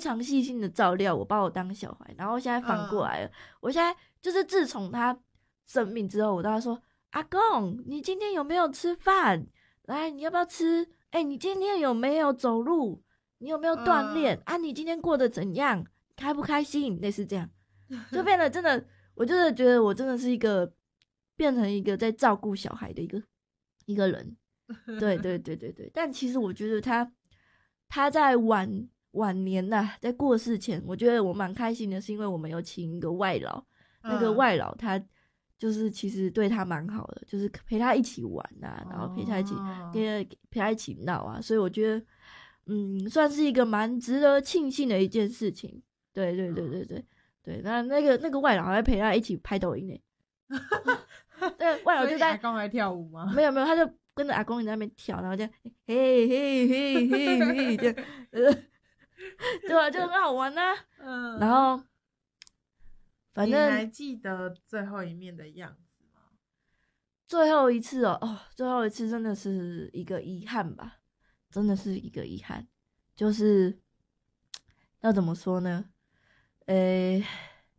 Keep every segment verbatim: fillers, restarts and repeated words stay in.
常细心的照料我，把我当小孩，然后现在反过来了，嗯、我现在就是自从他生病之后，我都要说阿公，你今天有没有吃饭？来，你要不要吃？哎、欸，你今天有没有走路？你有没有锻炼、嗯、啊？你今天过得怎样？开不开心？类似这样，就变得真的，我真的觉得我真的是一个变成一个在照顾小孩的一个一个人。对对对对对，但其实我觉得他他在晚晚年呐、啊，在过世前，我觉得我蛮开心的，是因为我们有请一个外劳，嗯、那个外劳他就是其实对他蛮好的，就是陪他一起玩啊，然后陪他一起跟、哦、陪他一起闹啊，所以我觉得嗯，算是一个蛮值得庆幸的一件事情。对对对对对对，那那个那个外劳还陪他一起拍抖音呢。对，外劳就在阿公还跳舞吗？ 没有没有，他就跟着阿公在那边跳，然后这样嘿嘿嘿嘿嘿这样，呃，对啊，就很好玩啊。嗯，然后反正你还记得最后一面的样子吗？ 最后一次哦，哦，最后一次真的是一个遗憾吧，真的是一个遗憾，就是要怎么说呢？诶、欸，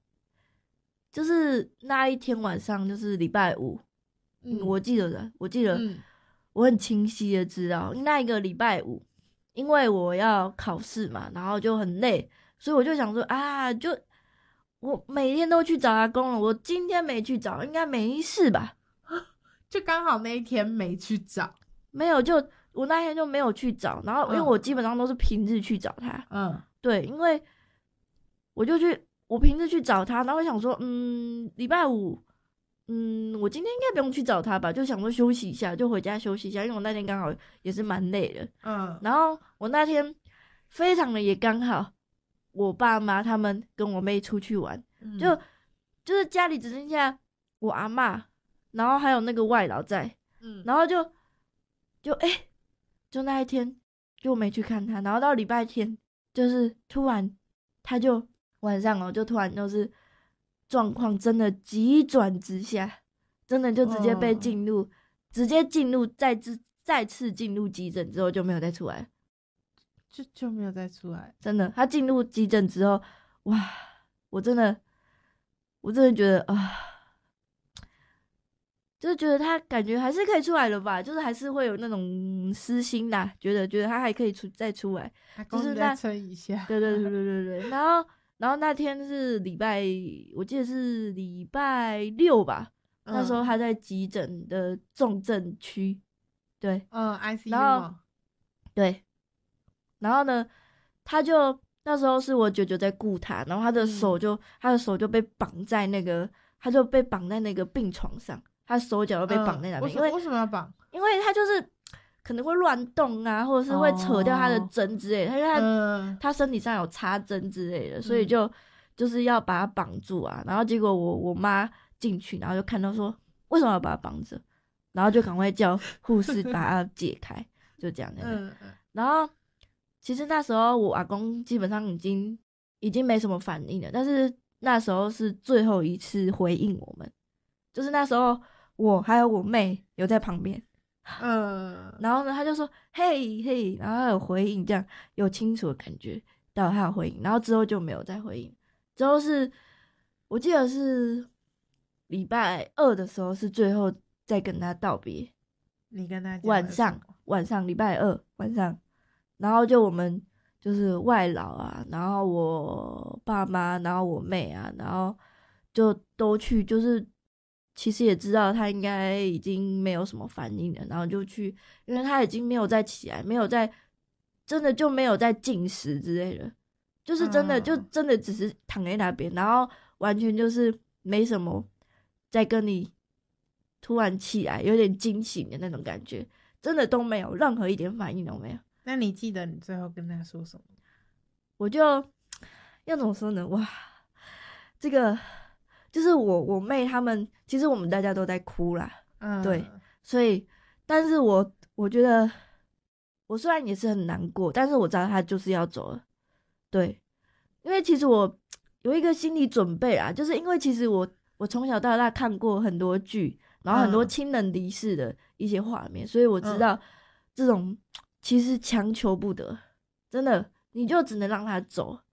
就是那一天晚上，就是礼拜五，嗯，我记得的，我记得。嗯，我很清晰的知道那一个礼拜五，因为我要考试嘛，然后就很累，所以我就想说啊，就我每天都去找阿公了，我今天没去找，应该没事吧？ 就刚好那一天没去找， 没有，就我那天就没有去找，然后因为我基本上都是平日去找他，嗯，对，因为我就去我平日去找他，然后我想说，嗯，礼拜五。嗯，我今天应该不用去找他吧，就想说休息一下，就回家休息一下，因为我那天刚好也是蛮累的。嗯，然后我那天非常的也刚好，我爸妈他们跟我妹出去玩，嗯、就就是家里只剩下我阿嬷，然后还有那个外劳在，嗯，然后就就哎、欸，就那一天就没去看他，然后到礼拜天就是突然他就晚上哦，就突然就是。状况真的急转直下，真的就直接被进入，哦、直接进入再次再次进入急诊之后就没有再出来， 就就没有再出来。 真的，他进入急诊之后，哇，我真的，我真的觉得啊，就是觉得他感觉还是可以出来了吧，就是还是会有那种私心啦，觉得觉得他还可以出再出来，就是那撑一下， 对对对对对对，然后。然后那天是礼拜，我记得是礼拜六吧。嗯、那时候他在急诊的重症区，对， 嗯 ，I C U 然后对，然后呢，他就那时候是我舅舅在顾他，然后他的手就、嗯、他的手就被绑在那个，他就被绑在那个病床上，他手脚就被绑在那边、嗯，因为为什么要绑？ 因为他就是。可能会乱动啊，或者是会扯掉他的针之类的，因为他、嗯、他身体上有插针之类的，所以就、嗯、就是要把他绑住啊。然后结果我我妈进去，然后就看到说为什么要把他绑着，然后就赶快叫护士把他解开，就这样的、嗯。然后其实那时候我阿公基本上已经已经没什么反应了，但是那时候是最后一次回应我们，就是那时候我还有我妹有在旁边。嗯，然后呢，他就说嘿嘿，然后他有回应，这样有清楚的感觉到他有回应，然后之后就没有再回应。之后是我记得是礼拜二的时候是最后再跟他道别。 你跟他讲晚上晚上礼拜二晚上，然后就我们就是外劳啊，然后我爸妈，然后我妹啊，然后就都去就是。其实也知道他应该已经没有什么反应了，然后就去，因为他已经没有再起来，没有再真的就没有再进食之类的，就是真的、嗯、就真的只是躺在那边，然后完全就是没什么在跟你突然起来有点惊醒的那种感觉，真的都没有任何一点反应都没有。 那你记得你最后跟他说什么？ 我就要怎么说呢？哇，这个。就是我我妹他们，其实我们大家都在哭啦，嗯，对，所以，但是我我觉得，我虽然也是很难过，但是我知道他就是要走了，对，因为其实我有一个心理准备啊，就是因为其实我我从小到大看过很多剧，然后很多亲人离世的一些画面，所以我知道这种其实强求不得，真的，你就只能让他走，